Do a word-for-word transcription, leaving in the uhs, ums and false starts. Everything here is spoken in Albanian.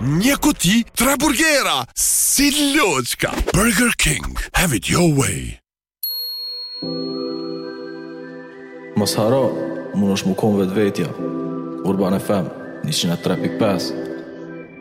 Një kuti, tre burgera, si loçka. Burger King, have it your way. Mos haro, mund është mu kon vetë vetja. Urban F M, njëqind e tre pikë pesë.